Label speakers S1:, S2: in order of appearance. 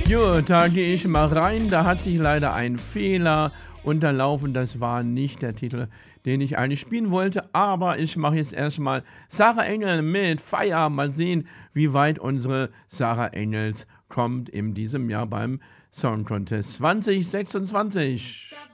S1: Gut, da gehe ich mal rein. Da hat sich leider ein Fehler unterlaufen. Das war nicht der Titel, den ich eigentlich spielen wollte. Aber ich mache jetzt erstmal Sarah Engel mit Fire. Mal sehen, wie weit unsere Sarah Engels kommt in diesem Jahr beim Song Contest 2026.